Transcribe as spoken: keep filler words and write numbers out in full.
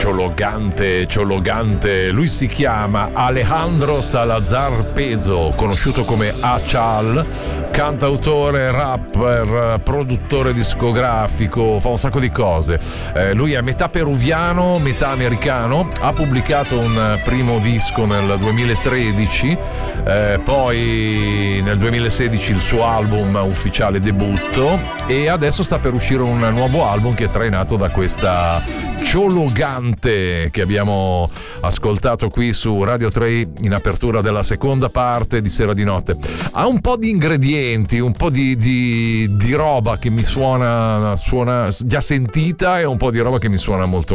ciologante, ciologante. Lui si chiama Alejandro Salazar Peso, conosciuto come Achal, cantautore, rapper, produttore discografico, fa un sacco di cose. Eh, lui è metà peruviano, metà americano, ha pubblicato un primo disco nel duemilatredici, eh, poi nel duemilasedici il suo album ufficiale debutto, e adesso sta per uscire un nuovo album che è trainato da questa ciologante che abbiamo ascoltato qui su Radio tre in apertura della seconda parte di Sera di Notte. Ha un po' di ingredienti, un po' di, di, di roba che mi suona, suona già sentita, e un po' di roba che mi suona molto